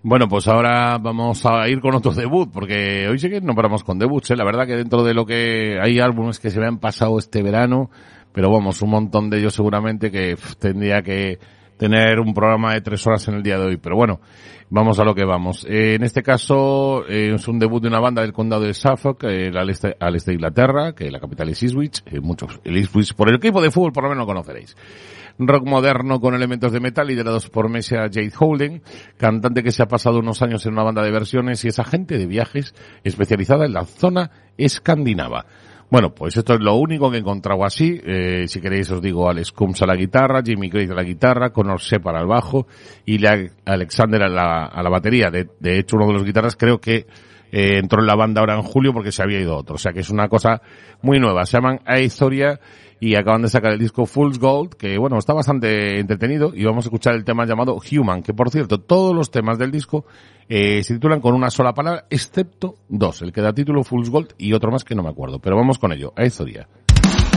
Bueno, pues ahora vamos a ir con otro debut, porque hoy sí que no paramos con debuts, La verdad que dentro de lo que hay álbumes que se me han pasado este verano, pero vamos, un montón de ellos seguramente que tendría que tener un programa de 3 horas en el día de hoy, pero bueno, vamos a lo que vamos. En este caso es un debut de una banda del condado de Suffolk, al este de Inglaterra, que la capital es Ipswich, muchos, el Ipswich por el equipo de fútbol por lo menos lo conoceréis. Rock moderno con elementos de metal liderados por Messiah Jade Holden, cantante que se ha pasado unos años en una banda de versiones y es agente de viajes especializada en la zona escandinava. Bueno, pues esto es lo único que he encontrado así. Si queréis os digo Alex Coombs a la guitarra, Jimmy Grace a la guitarra, Connor Shepard al bajo y Alexander a la batería. De hecho, uno de los guitarras creo que entró en la banda ahora en julio porque se había ido otro. O sea que es una cosa muy nueva. Se llaman Aethoria y acaban de sacar el disco Fool's Gold, que bueno, está bastante entretenido, y vamos a escuchar el tema llamado Human, que por cierto, todos los temas del disco se titulan con una sola palabra, excepto 2, el que da título Fool's Gold y otro más que no me acuerdo, pero vamos con ello, Aethoria.